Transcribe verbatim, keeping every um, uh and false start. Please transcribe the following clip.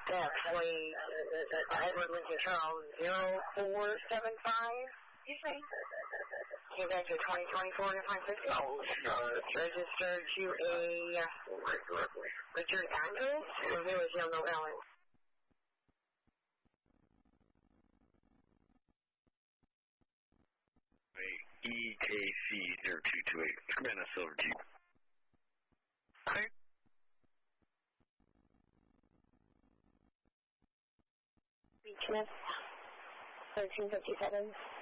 Yeah, Wayne, uh, Edward Lincoln Charles, zero four seven five. You say? Came back to twenty twenty-four to five fifty. Oh, uh, registered to a Richard Andrews in Village Hill, Long Island. E K C zero two two eight. Come in a silver Jeep. Okay. Beechness, thirteen fifty-seven.